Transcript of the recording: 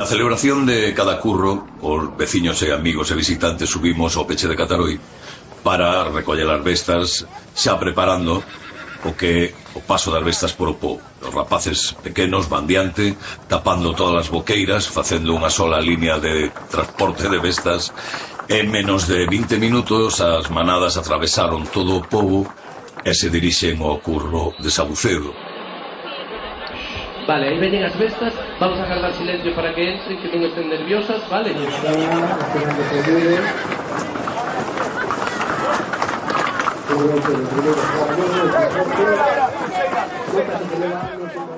Na celebración de cada curro, os veciños e amigos e visitantes subimos ao peche de Cataroi para recoller as bestas, xa preparando o paso das bestas por o pobo. Os rapaces pequenos van diante, tapando todas as boqueiras, facendo unha sola línea de transporte de bestas. En menos de 20 minutos as manadas atravesaron todo o pobo e se dirixen ao curro de Sabucedo. Vale, aí veñen as bestas. Vamos a guardar silencio para que entren, que non estén nerviosas, vale? Está